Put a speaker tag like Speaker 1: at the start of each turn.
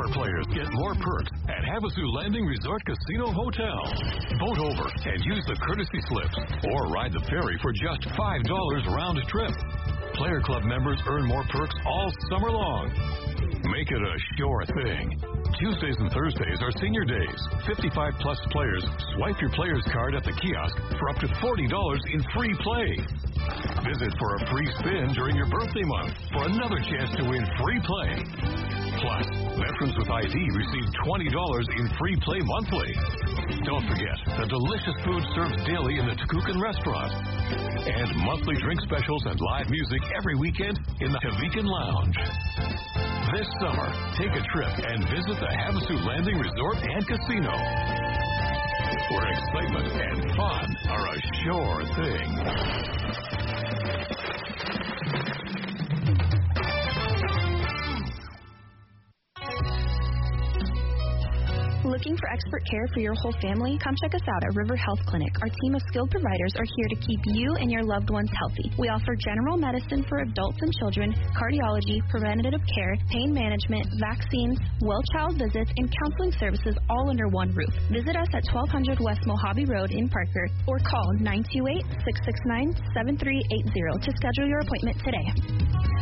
Speaker 1: Summer players get more perks at Havasu Landing Resort Casino Hotel. Boat over and use the courtesy slips, or ride the ferry for just $5 round trip. Player Club members earn more perks all summer long. Make it a sure thing. Tuesdays and Thursdays are senior days. 55-plus players swipe your player's card at the kiosk for up to $40 in free play. Visit for a free spin during your birthday month for another chance to win free play. Plus, veterans with ID receive $20 in free play monthly. Don't forget the delicious food served daily in the Takukan restaurant. And monthly drink specials and live music every weekend in the Havikan Lounge. This summer, take a trip and visit the Havasu Landing Resort and Casino, where excitement and fun are a sure thing.
Speaker 2: Looking for expert care for your whole family? Come check us out at River Health Clinic. Our team of skilled providers are here to keep you and your loved ones healthy. We offer general medicine for adults and children, cardiology, preventative care, pain management, vaccines, well child visits, and counseling services all under one roof. Visit us at 1200 West Mojave Road in Parker or call 928-669-7380 to schedule your appointment today.